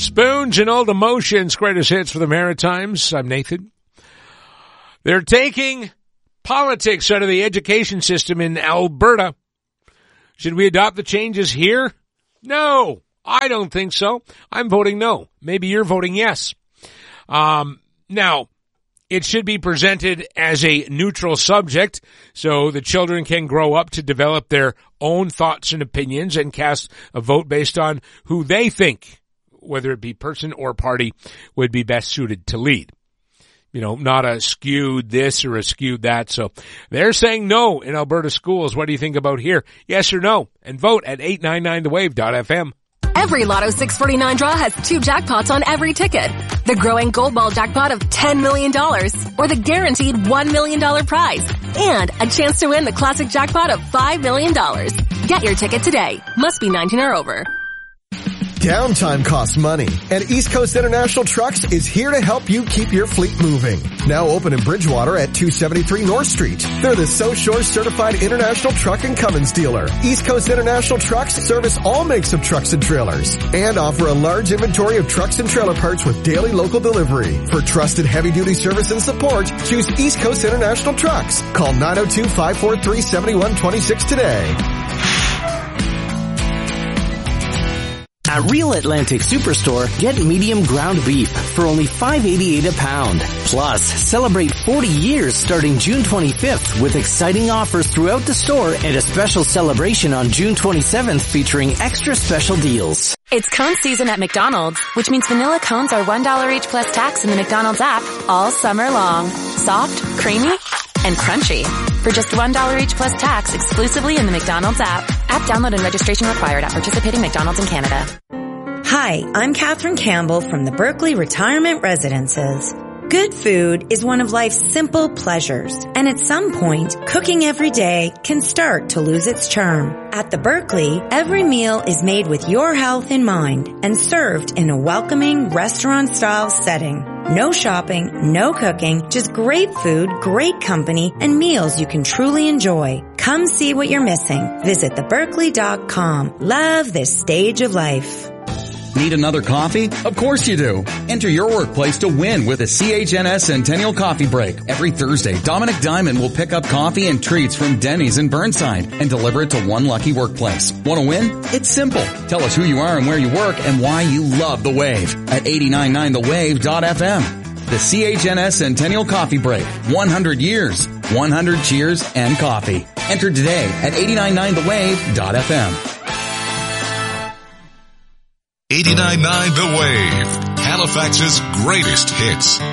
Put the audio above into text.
Spoons and Old Emotions, greatest hits for the Maritimes. I'm Nathan. They're taking politics out of the education system in Alberta. Should we adopt the changes here? No, I don't think so. I'm voting no. Maybe you're voting yes. Now, it should be presented as a neutral subject so the children can grow up to develop their own thoughts and opinions and cast a vote based on who they think, whether it be person or party, would be best suited to lead. You know, not a skewed this or a skewed that. So they're saying no in Alberta schools. What do you think about here? Yes or no? And vote at 899thewave.fm. Every Lotto 649 draw has 2 jackpots on every ticket. The growing Gold Ball jackpot of $10 million or the guaranteed $1 million prize. And a chance to win the classic jackpot of $5 million. Get your ticket today. Must be 19 or over. Downtime costs money, and East Coast International Trucks is here to help you keep your fleet moving. Now open in Bridgewater at 273 North Street. They're the So Shore Certified International Truck and Cummins dealer. East Coast International Trucks service all makes of trucks and trailers and offer a large inventory of trucks and trailer parts with daily local delivery. For trusted heavy-duty service and support, choose East Coast International Trucks. Call 902-543-7126 today. At Real Atlantic Superstore, get medium ground beef for only $5.88 a pound. Plus, celebrate 40 years starting June 25th with exciting offers throughout the store and a special celebration on June 27th featuring extra special deals. It's cone season at McDonald's, which means vanilla cones are $1 each plus tax in the McDonald's app all summer long. Soft, creamy, and crunchy. For just $1 each plus tax exclusively in the McDonald's app. App download and registration required at participating McDonald's in Canada. Hi, I'm Catherine Campbell from the Berkeley Retirement Residences. Good food is one of life's simple pleasures, and at some point, cooking every day can start to lose its charm. At the Berkeley, every meal is made with your health in mind and served in a welcoming restaurant-style setting. No shopping, no cooking, just great food, great company, and meals you can truly enjoy. Come see what you're missing. Visit theberkeley.com. Love this stage of life. Need another coffee? Of course you do. Enter your workplace to win with a CHNS Centennial Coffee Break. Every Thursday, Dominic Diamond will pick up coffee and treats from Denny's in Burnside and deliver it to one lucky workplace. Want to win? It's simple. Tell us who you are and where you work and why you love The Wave at 899thewave.fm. The CHNS Centennial Coffee Break. 100 years, 100 cheers and coffee. Enter today at 899thewave.fm. 89.9 The Wave, Halifax's greatest hits.